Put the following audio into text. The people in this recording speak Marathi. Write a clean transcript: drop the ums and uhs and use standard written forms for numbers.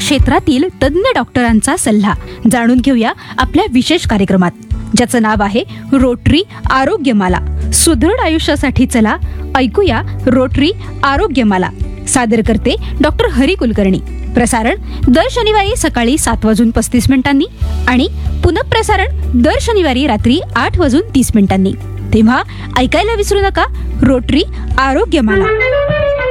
क्षेत्रातील तज्ज्ञ डॉक्टरांचा सल्ला जाणून घेऊया आपल्या विशेष कार्यक्रमात, ज्याचं नाव आहे रोटरी आरोग्यमाला. सुदृढ आयुष्यासाठी चला, ऐकूया रोटरी आरोग्यमाला. सादर करते डॉक्टर हरी कुलकर्णी. प्रसारण दर शनिवारी सकाळी 7:35 आणि पुनःप्रसारण दर शनिवारी रात्री 8:30. तेव्हा ऐकायला विसरू नका रोटरी आरोग्यमाला.